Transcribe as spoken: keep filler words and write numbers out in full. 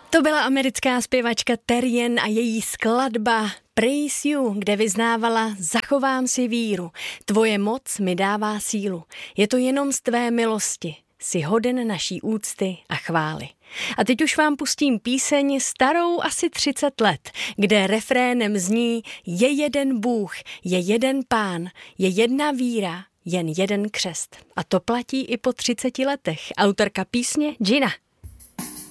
To byla americká zpěvačka Terrien a její skladba Praise You, kde vyznávala: zachovám si víru, tvoje moc mi dává sílu, je to jenom z tvé milosti, jsi hoden naší úcty a chvály. A teď už vám pustím píseň starou asi třicet let, kde refrénem zní: je jeden Bůh, je jeden Pán, je jedna víra, jen jeden křest. A to platí i po třiceti letech. Autorka písně Gina.